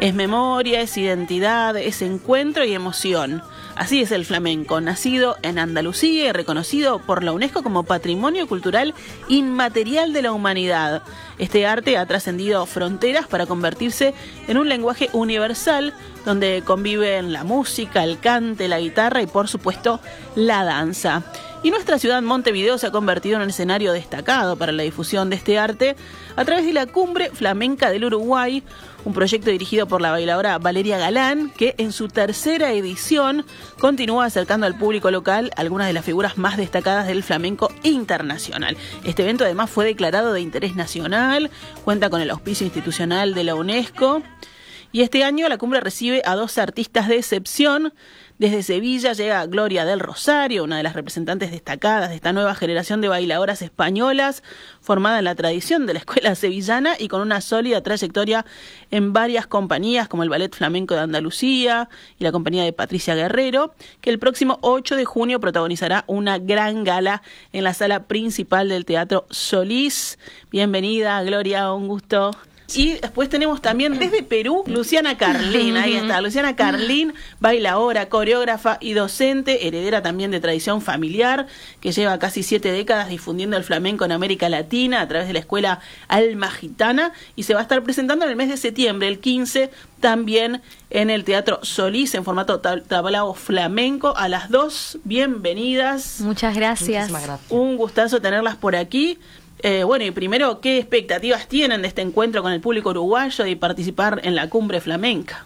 Es memoria, es identidad, es encuentro y emoción. Así es el flamenco, nacido en Andalucía y reconocido por la UNESCO como Patrimonio Cultural Inmaterial de la Humanidad. Este arte ha trascendido fronteras para convertirse en un lenguaje universal donde conviven la música, el cante, la guitarra y, por supuesto, la danza. Y nuestra ciudad, Montevideo, se ha convertido en un escenario destacado para la difusión de este arte a través de la Cumbre Flamenca del Uruguay, un proyecto dirigido por la bailadora Valeria Galán, que en su tercera edición continúa acercando al público local algunas de las figuras más destacadas del flamenco internacional. Este evento además fue declarado de interés nacional, cuenta con el auspicio institucional de la UNESCO. Y este año la cumbre recibe a 2 artistas de excepción. Desde Sevilla llega Gloria del Rosario, una de las representantes destacadas de esta nueva generación de bailadoras españolas, formada en la tradición de la escuela sevillana y con una sólida trayectoria en varias compañías como el Ballet Flamenco de Andalucía y la compañía de Patricia Guerrero, que el próximo 8 de junio protagonizará una gran gala en la sala principal del Teatro Solís. Bienvenida, Gloria, un gusto. Y después tenemos también desde Perú, Luciana Carlín, ahí está, Luciana Carlín, bailaora, coreógrafa y docente, heredera también de tradición familiar, que lleva casi 7 décadas difundiendo el flamenco en América Latina a través de la escuela Alma Gitana, y se va a estar presentando en el mes de septiembre, el 15, también en el Teatro Solís, en formato tablao flamenco. A las 2, bienvenidas. Muchas gracias. Muchísimas gracias. Un gustazo tenerlas por aquí. Bueno, y primero, ¿qué expectativas tienen de este encuentro con el público uruguayo y participar en la cumbre flamenca?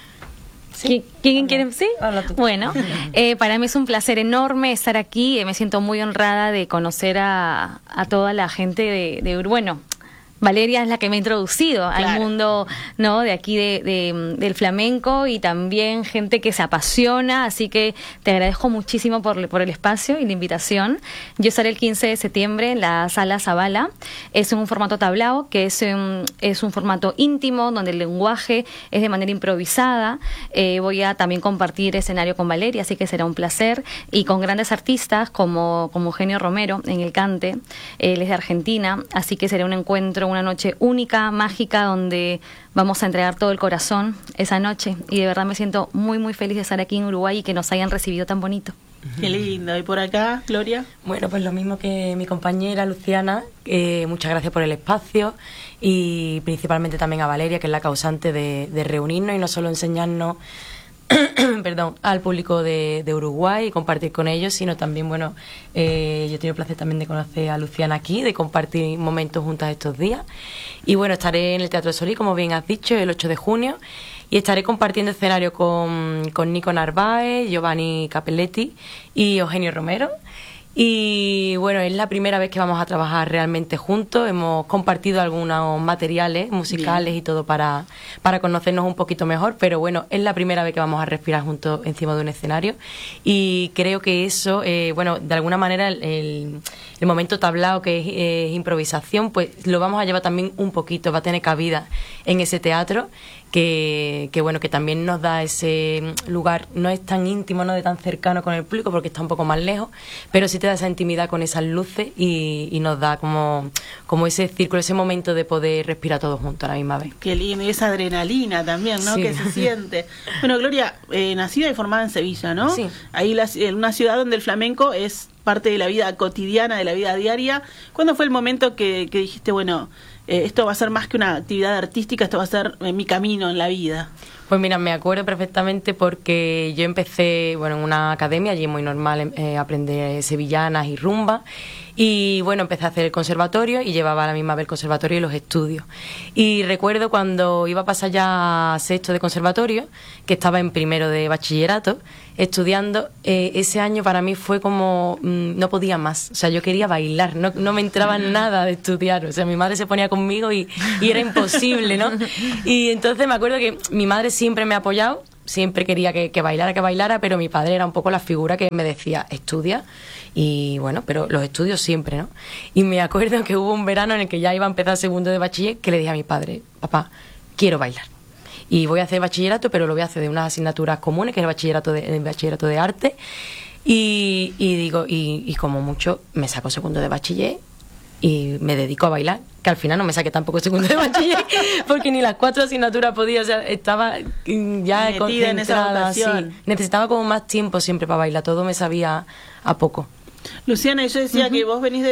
Sí. ¿Quién quiere? ¿Sí? Habla tú. Bueno, para mí es un placer enorme estar aquí. Me siento muy honrada de conocer a toda la gente de Bueno, Valeria es la que me ha introducido al mundo, ¿no?, de aquí del flamenco, y también gente que se apasiona, así que te agradezco muchísimo por el espacio y la invitación. Yo estaré el 15 de septiembre en la Sala Zabala. Es un formato tablao, que es un formato íntimo, donde el lenguaje es de manera improvisada. Voy a también compartir escenario con Valeria, así que será un placer, y con grandes artistas como Eugenio Romero en el cante. Él es de Argentina, así que será un encuentro, una noche única, mágica, donde vamos a entregar todo el corazón esa noche, y de verdad me siento muy muy feliz de estar aquí en Uruguay y que nos hayan recibido tan bonito. Qué lindo. ¿Y por acá, Gloria? Bueno, pues lo mismo que mi compañera Luciana, muchas gracias por el espacio, y principalmente también a Valeria, que es la causante de reunirnos y no solo enseñarnos al público de Uruguay y compartir con ellos, sino también, bueno, yo he tenido el placer también de conocer a Luciana aquí, de compartir momentos juntas estos días. Y bueno, estaré en el Teatro Solís, como bien has dicho, el 8 de junio, y estaré compartiendo escenario con Nico Narváez, Giovanni Capelletti y Eugenio Romero. Y bueno, es la primera vez que vamos a trabajar realmente juntos. Hemos compartido algunos materiales musicales y todo para conocernos un poquito mejor, pero bueno, es la primera vez que vamos a respirar juntos encima de un escenario, y creo que eso, bueno, de alguna manera el momento tablao, que es improvisación, pues lo vamos a llevar también un poquito, va a tener cabida en ese teatro, que bueno, que también nos da ese lugar, no es tan íntimo, no de tan cercano con el público porque está un poco más lejos, pero sí te da esa intimidad con esas luces, y nos da como ese círculo, ese momento de poder respirar todos juntos a la misma vez. Qué lindo, y esa adrenalina también, ¿no?, sí, que se siente. Bueno, Gloria, nacida y formada en Sevilla, ¿no? Sí. Ahí en una ciudad donde el flamenco es parte de la vida cotidiana, de la vida diaria. ¿Cuándo fue el momento que dijiste, bueno, esto va a ser más que una actividad artística, esto va a ser mi camino en la vida? Pues mira, me acuerdo perfectamente porque yo empecé, bueno, en una academia, allí es muy normal aprender sevillanas y rumba, y bueno, empecé a hacer el conservatorio y llevaba a la misma vez el conservatorio y los estudios. Y recuerdo cuando iba a pasar ya a sexto de conservatorio, que estaba en primero de bachillerato, estudiando, ese año para mí fue como, no podía más, o sea, yo quería bailar, no me entraba nada de estudiar, o sea, mi madre se ponía conmigo y era imposible, ¿no? Y entonces me acuerdo que mi madre siempre me ha apoyado, siempre quería que bailara, pero mi padre era un poco la figura que me decía, estudia, y bueno, pero los estudios siempre, ¿no? Y me acuerdo que hubo un verano en el que ya iba a empezar segundo de bachiller, que le dije a mi padre, papá, quiero bailar. Y voy a hacer bachillerato, pero lo voy a hacer de unas asignaturas comunes, que es el bachillerato de arte. Y digo, y como mucho me saco segundo de bachiller y me dedico a bailar, que al final no me saqué tampoco segundo de bachiller porque ni las 4 asignaturas podía, o sea, estaba ya metida concentrada en esa vocación. sí. Necesitaba como más tiempo siempre para bailar, todo me sabía a poco. Luciana, yo decía que vos venís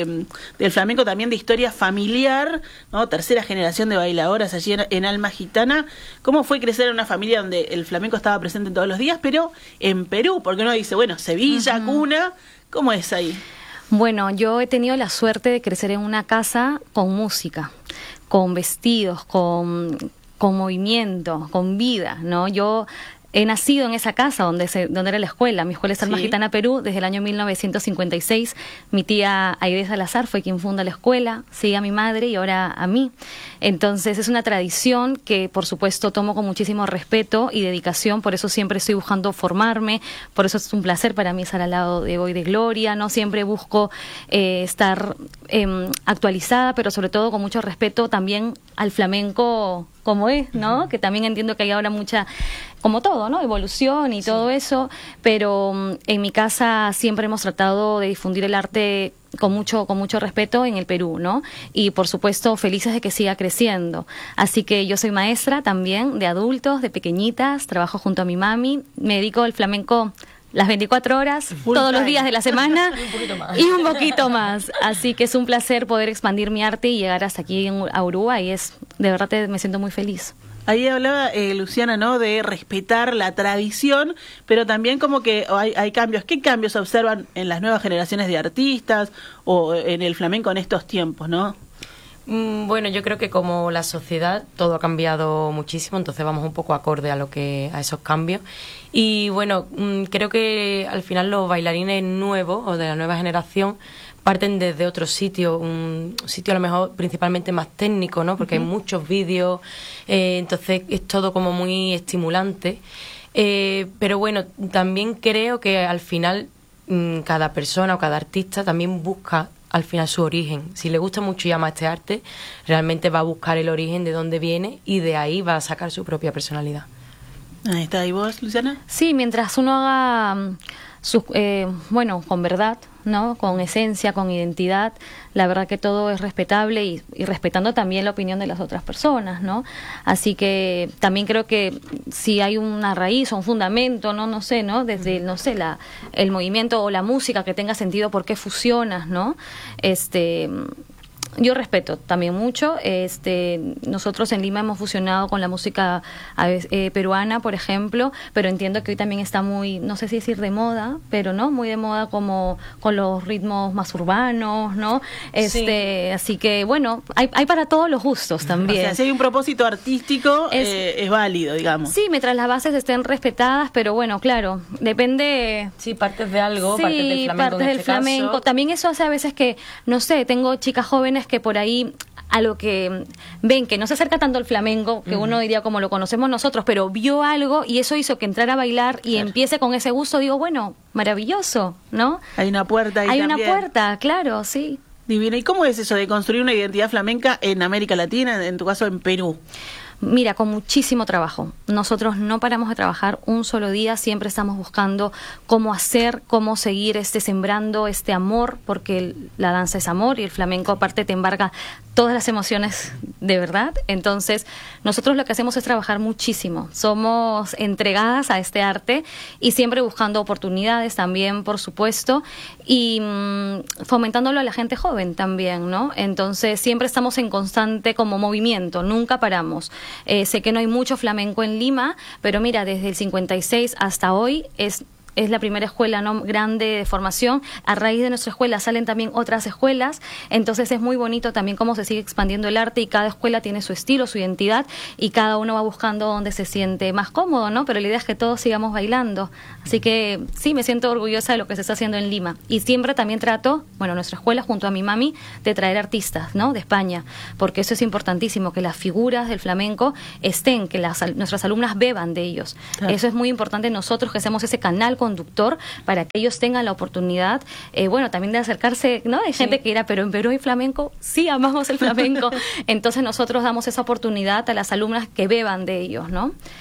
del flamenco también de historia familiar, ¿no? Tercera generación de bailadoras allí en Alma Gitana. ¿Cómo fue crecer en una familia donde el flamenco estaba presente todos los días, pero en Perú? Porque uno dice, bueno, Sevilla, cuna, ¿cómo es ahí? Bueno, yo he tenido la suerte de crecer en una casa con música, con vestidos, con movimiento, con vida, ¿no? Yo he nacido en esa casa donde era la escuela. Mi escuela es Alma Gitana, Perú, desde el año 1956. Mi tía Aide Salazar fue quien funda la escuela, sigue a mi madre y ahora a mí. Entonces es una tradición que, por supuesto, tomo con muchísimo respeto y dedicación. Por eso siempre estoy buscando formarme. Por eso es un placer para mí estar al lado de Hoy de Gloria, ¿no? Siempre busco estar actualizada, pero sobre todo con mucho respeto también al flamenco como es, ¿no? Que también entiendo que hay ahora mucha, como todo, ¿no? Evolución y todo eso, pero en mi casa siempre hemos tratado de difundir el arte con mucho respeto en el Perú, ¿no? Y por supuesto felices de que siga creciendo. Así que yo soy maestra también de adultos, de pequeñitas, trabajo junto a mi mami, me dedico al flamenco las 24 horas, todos los días de la semana y un poquito más. Así que es un placer poder expandir mi arte y llegar hasta aquí a Uruguay. De verdad me siento muy feliz. Ahí hablaba Luciana, ¿no? De respetar la tradición, pero también como que hay cambios. ¿Qué cambios se observan en las nuevas generaciones de artistas o en el flamenco en estos tiempos, no? Bueno, yo creo que como la sociedad todo ha cambiado muchísimo, entonces vamos un poco acorde a esos cambios. Y bueno, creo que al final los bailarines nuevos o de la nueva generación parten desde otro sitio, un sitio a lo mejor principalmente más técnico, ¿no? Porque hay muchos vídeos, entonces es todo como muy estimulante. Pero bueno, también creo que al final cada persona o cada artista también busca al final su origen. Si le gusta mucho y ama este arte, realmente va a buscar el origen de dónde viene y de ahí va a sacar su propia personalidad. Ahí está. ¿Y vos, Luciana? Sí, mientras uno haga con verdad, ¿no? Con esencia, con identidad, la verdad que todo es respetable y respetando también la opinión de las otras personas, ¿no? Así que también creo que si hay una raíz o un fundamento, no sé, ¿no? Desde, no sé, el movimiento o la música que tenga sentido, ¿por qué fusionas, no? Yo respeto también mucho. Nosotros en Lima hemos fusionado con la música peruana, por ejemplo, pero entiendo que hoy también está muy, no sé si decir de moda, pero no, muy de moda como con los ritmos más urbanos, ¿no? Así que bueno, hay para todos los gustos también. O sea, si hay un propósito artístico, es válido, digamos. Sí, mientras las bases estén respetadas, pero bueno, claro, depende. Sí, partes de algo, sí, partes del flamenco. Partes del flamenco. Caso. También eso hace a veces que, no sé, tengo chicas jóvenes que por ahí a lo que ven que no se acerca tanto al flamenco, que uno diría como lo conocemos nosotros, pero vio algo y eso hizo que entrara a bailar y empiece con ese gusto, digo, bueno, maravilloso, ¿no? Hay una puerta ahí también. Hay una puerta, claro, sí. Divina. ¿Y cómo es eso de construir una identidad flamenca en América Latina, en tu caso en Perú? Mira, con muchísimo trabajo. Nosotros no paramos de trabajar un solo día, siempre estamos buscando cómo hacer, cómo seguir sembrando este amor, porque la danza es amor y el flamenco aparte te embarga todas las emociones de verdad. Entonces, nosotros lo que hacemos es trabajar muchísimo. Somos entregadas a este arte y siempre buscando oportunidades también, por supuesto, y fomentándolo a la gente joven también, ¿no? Entonces, siempre estamos en constante como movimiento, nunca paramos. Sé que no hay mucho flamenco en Lima, pero mira, desde el 56 hasta hoy es la primera escuela no grande de formación. A raíz de nuestra escuela salen también otras escuelas, entonces es muy bonito también cómo se sigue expandiendo el arte y cada escuela tiene su estilo, su identidad y cada uno va buscando donde se siente más cómodo, ¿no? Pero la idea es que todos sigamos bailando. Así que sí, me siento orgullosa de lo que se está haciendo en Lima y siempre también trato, nuestra escuela junto a mi mami, de traer artistas, ¿no? De España, porque eso es importantísimo, que las figuras del flamenco estén, que nuestras alumnas beban de ellos. Claro. Eso es muy importante nosotros, que hacemos ese canal conductor para que ellos tengan la oportunidad, también de acercarse, ¿no? Hay gente que dirá, pero en Perú hay flamenco, sí, amamos el flamenco. Entonces nosotros damos esa oportunidad a las alumnas que beban de ellos, ¿no?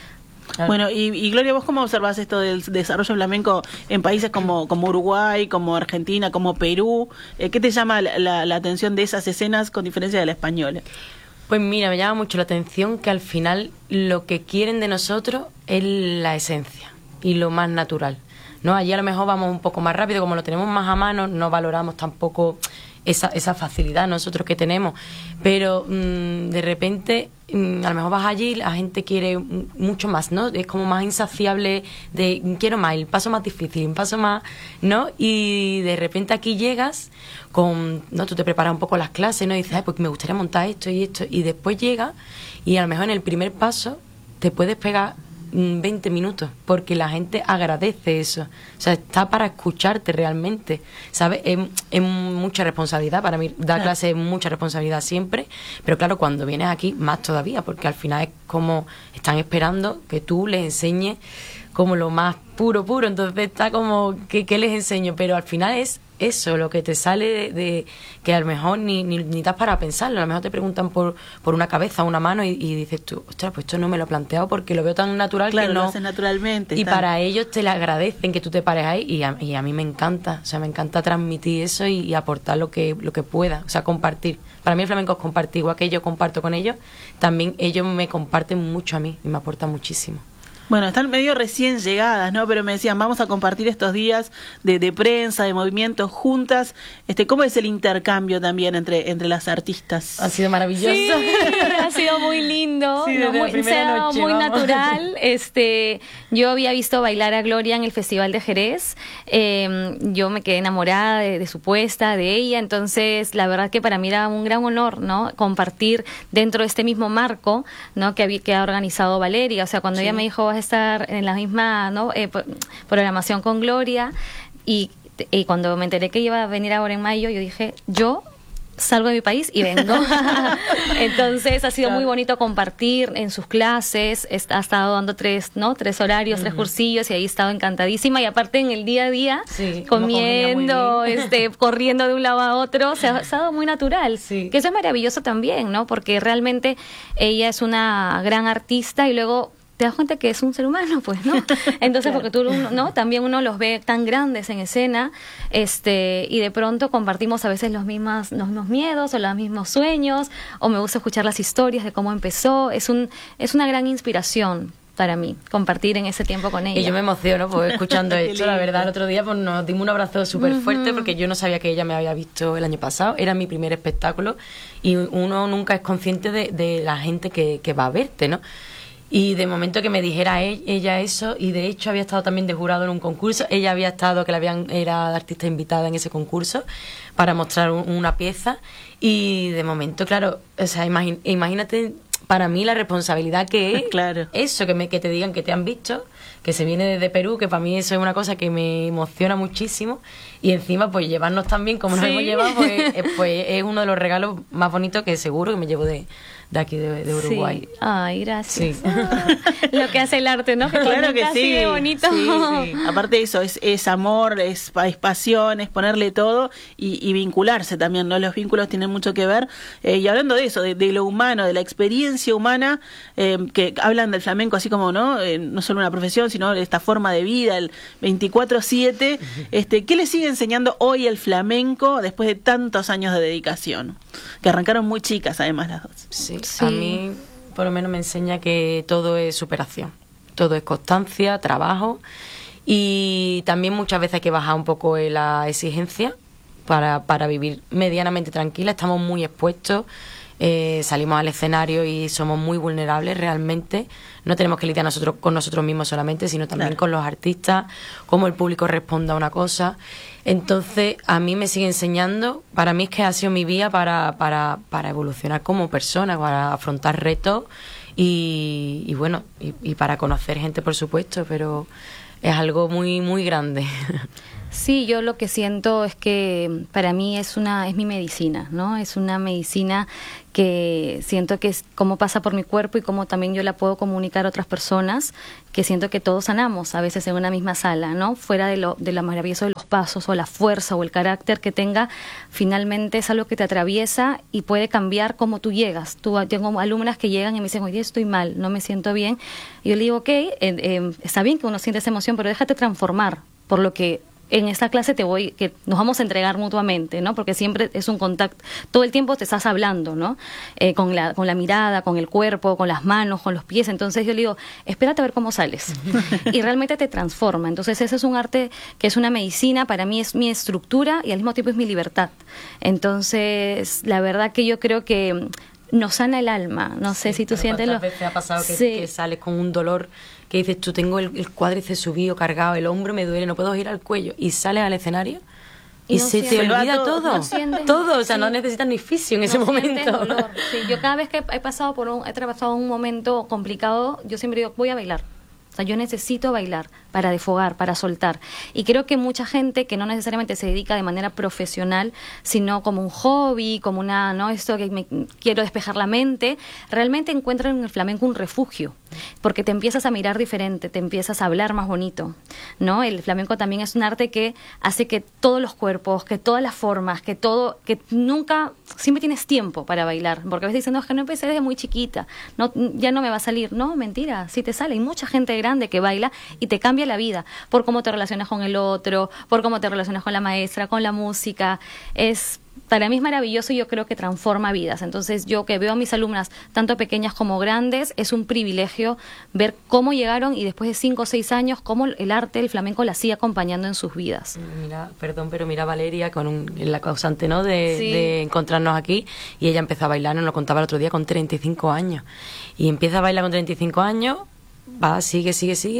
Claro. Bueno, y Gloria, ¿vos cómo observás esto del desarrollo flamenco en países como Uruguay, como Argentina, como Perú? ¿Qué te llama la atención de esas escenas con diferencia de la española? Pues mira, me llama mucho la atención que al final lo que quieren de nosotros es la esencia y lo más natural, ¿no? Allí a lo mejor vamos un poco más rápido, como lo tenemos más a mano, no valoramos tampoco esa facilidad nosotros que tenemos, pero de repente a lo mejor vas allí, la gente quiere mucho más, ¿no? Es como más insaciable de quiero más, el paso más difícil, un paso más, ¿no? Y de repente aquí llegas con, ¿no? Tú te preparas un poco las clases, ¿no? Y dices, pues me gustaría montar esto, y después llegas y a lo mejor en el primer paso te puedes pegar 20 minutos, porque la gente agradece eso, o sea, está para escucharte realmente, ¿sabes? Es mucha responsabilidad, para mí dar clase es mucha responsabilidad siempre, pero claro, cuando vienes aquí más todavía, porque al final es como están esperando que tú les enseñes como lo más puro, entonces está como, ¿qué les enseño? Pero al final es eso, lo que te sale de que a lo mejor ni das para pensarlo, a lo mejor te preguntan por una cabeza o una mano y dices tú, ostras, pues esto no me lo he planteado porque lo veo tan natural, claro, que no. Lo haces naturalmente. Y para ellos te le agradecen que tú te pares ahí y a mí me encanta, o sea, me encanta transmitir eso y aportar lo que pueda, o sea, compartir. Para mí el flamenco es compartir, igual que yo comparto con ellos, también ellos me comparten mucho a mí y me aportan muchísimo. Bueno, están medio recién llegadas, ¿no? Pero me decían, vamos a compartir estos días de prensa, de movimientos juntas. ¿Cómo es el intercambio también entre las artistas? Ha sido maravilloso. Sí, ha sido muy lindo. Sí, desde la primera noche, muy vamos. natural. Yo había visto bailar a Gloria en el Festival de Jerez. Yo me quedé enamorada de su puesta, de ella. Entonces, la verdad que para mí era un gran honor, ¿no? Compartir dentro de este mismo marco, ¿no? Que ha organizado Valeria. O sea, cuando ella me dijo, vas a estar en la misma, ¿no? Programación con Gloria, y cuando me enteré que iba a venir ahora en mayo, yo dije, yo salgo de mi país y vengo. Entonces ha sido muy bonito compartir en sus clases. Ha estado dando tres horarios, 3 cursillos, y ahí he estado encantadísima, y aparte en el día a día, comiendo, corriendo de un lado a otro, se ha estado muy natural, que eso es maravilloso también, ¿no? Porque realmente ella es una gran artista y luego te das cuenta que es un ser humano, pues, ¿no? Entonces, porque tú, ¿no? También uno los ve tan grandes en escena, y de pronto compartimos a veces los mismos miedos o los mismos sueños, o me gusta escuchar las historias de cómo empezó. Es una gran inspiración para mí, compartir en ese tiempo con ella. Y yo me emociono pues escuchando esto, la verdad. El otro día pues nos dimos un abrazo súper fuerte, porque yo no sabía que ella me había visto el año pasado, era mi primer espectáculo, y uno nunca es consciente de la gente que va a verte, ¿no? Y de momento que me dijera ella eso, y de hecho había estado también de jurado en un concurso, ella había estado, era artista invitada en ese concurso para mostrar una pieza, y de momento, claro, o sea, imagínate para mí la responsabilidad que es, claro, eso, que te digan que te han visto, que se viene desde Perú, que para mí eso es una cosa que me emociona muchísimo, y encima pues llevarnos tan bien como nos hemos llevado, pues es uno de los regalos más bonitos que seguro que me llevo de aquí de Uruguay. Sí. Ay, gracias. Sí. Lo que hace el arte, ¿no? Que claro que sí. Así de bonito. Sí. Aparte de eso, es amor, es pasión, es ponerle todo y vincularse también, ¿no? Los vínculos tienen mucho que ver. Y hablando de eso, de lo humano, de la experiencia humana, que hablan del flamenco así como, ¿no? No solo una profesión, sino de esta forma de vida, el 24/7. ¿Qué le sigue enseñando hoy el flamenco después de tantos años de dedicación? Que arrancaron muy chicas, además, las dos. Sí. A mí, por lo menos, me enseña que todo es superación, todo es constancia, trabajo, y también muchas veces hay que bajar un poco la exigencia para vivir medianamente tranquila. Estamos muy expuestos, salimos al escenario y somos muy vulnerables realmente. No tenemos que lidiar con nosotros mismos solamente, sino también con los artistas, cómo el público responde a una cosa. Entonces, a mí me sigue enseñando, para mí es que ha sido mi vía para evolucionar como persona, para afrontar retos y bueno, y para conocer gente, por supuesto, pero es algo muy, muy grande. Sí, yo lo que siento es que para mí es mi medicina, ¿no? Es una medicina que siento que es cómo pasa por mi cuerpo y cómo también yo la puedo comunicar a otras personas, que siento que todos sanamos a veces en una misma sala, ¿no? Fuera de lo maravilloso de los pasos o la fuerza o el carácter que tenga, finalmente es algo que te atraviesa y puede cambiar cómo tú llegas. Tengo alumnas que llegan y me dicen, oye, estoy mal, no me siento bien. Y yo le digo, ok, está bien que uno siente esa emoción, pero déjate transformar por lo que en esta clase que nos vamos a entregar mutuamente, ¿no? Porque siempre es un contacto, todo el tiempo te estás hablando, ¿no? Con la mirada, con el cuerpo, con las manos, con los pies. Entonces yo le digo, espérate a ver cómo sales. Y realmente te transforma. Entonces ese es un arte que es una medicina, para mí es mi estructura y al mismo tiempo es mi libertad. Entonces, la verdad que yo creo que nos sana el alma. No sé si tú sientes ¿cuántas veces ha pasado que sales con un dolor que dices, tú tengo el cuádriceps subido, cargado, el hombro me duele, no puedo girar el cuello, y sales al escenario y no se te olvida todo, todo, o sea, no necesitas ni fisio en ese momento. Dolor. Sí, yo cada vez que he pasado un momento complicado, yo siempre digo, voy a bailar. O sea, yo necesito bailar para desfogar, para soltar. Y creo que mucha gente que no necesariamente se dedica de manera profesional, sino como un hobby, como esto que me quiero despejar la mente, realmente encuentran en el flamenco un refugio, porque te empiezas a mirar diferente, te empiezas a hablar más bonito, ¿no? El flamenco también es un arte que hace que todos los cuerpos, que todas las formas, que nunca, siempre tienes tiempo para bailar, porque a veces dicen, no, es que no empecé desde muy chiquita, ya no me va a salir. No, mentira, sí te sale. Hay mucha gente grande que baila y te cambia la vida por cómo te relacionas con el otro, por cómo te relacionas con la maestra, con la música. Para mí es maravilloso y yo creo que transforma vidas. Entonces yo que veo a mis alumnas, tanto pequeñas como grandes, es un privilegio ver cómo llegaron y después de 5 o 6 años, cómo el arte, el flamenco la sigue acompañando en sus vidas. Mira Valeria, la causante, ¿no? de encontrarnos aquí, y ella empezó a bailar, nos lo contaba el otro día, con 35 años. Y empieza a bailar con 35 años, sigue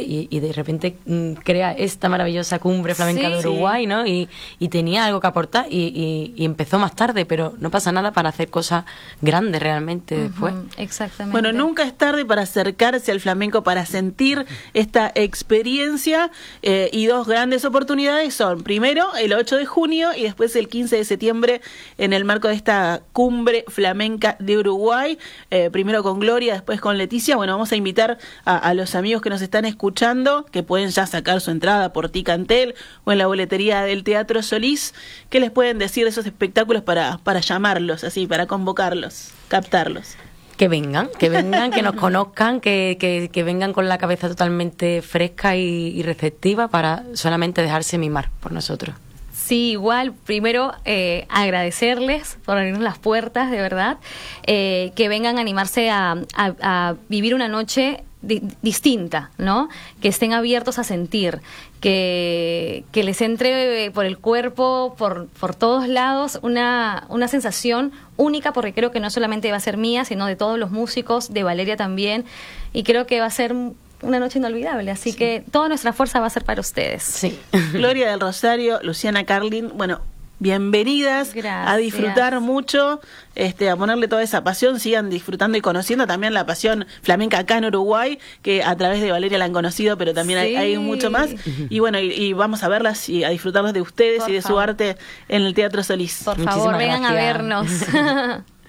y de repente crea esta maravillosa cumbre flamenca de Uruguay, ¿no? Y tenía algo que aportar y empezó más tarde, pero no pasa nada para hacer cosas grandes realmente después. Exactamente. Bueno, nunca es tarde para acercarse al flamenco, para sentir esta experiencia, y 2 grandes oportunidades son, primero, el 8 de junio y después el 15 de septiembre en el marco de esta cumbre flamenca de Uruguay, primero con Gloria, después con Leticia. Bueno, vamos a invitar a los amigos que nos están escuchando, que pueden ya sacar su entrada por Ticantel o en la boletería del Teatro Solís. ¿Qué les pueden decir de esos espectáculos para llamarlos, así, para convocarlos, captarlos? Que vengan, que nos conozcan, que vengan con la cabeza totalmente fresca y receptiva para solamente dejarse mimar por nosotros. Sí, igual, primero agradecerles por abrirnos las puertas, de verdad, que vengan a animarse a vivir una noche distinta, ¿no? Que estén abiertos a sentir, que les entre por el cuerpo, por todos lados, una sensación única, porque creo que no solamente va a ser mía, sino de todos los músicos, de Valeria también, y creo que va a ser una noche inolvidable, así que toda nuestra fuerza va a ser para ustedes. Sí. Gloria del Rosario, Luciana Carlin, bueno, bienvenidas. Gracias. A disfrutar mucho, a ponerle toda esa pasión, sigan disfrutando y conociendo también la pasión flamenca acá en Uruguay, que a través de Valeria la han conocido, pero también hay mucho más. Y bueno, y vamos a verlas y a disfrutarlas de ustedes y de su arte en el Teatro Solís. Por favor, vengan a vernos.